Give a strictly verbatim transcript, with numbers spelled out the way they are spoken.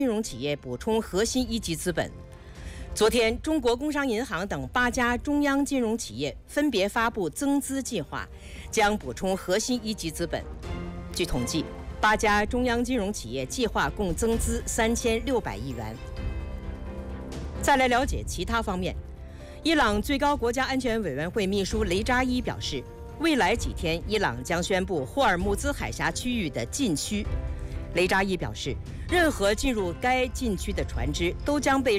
金融企业补充核心一级资本。昨天，中国工商银行等八家中央金融企业分别发布增资计划，将补充核心一级资本。据统计，八家中央金融企业计划共增资三千六百亿元。再来了解其他方面，伊朗最高国家安全委员会秘书雷扎伊表示，未来几天，伊朗将宣布霍尔木兹海峡区域的禁区。雷扎伊表示，任何进入该禁区的船只都将被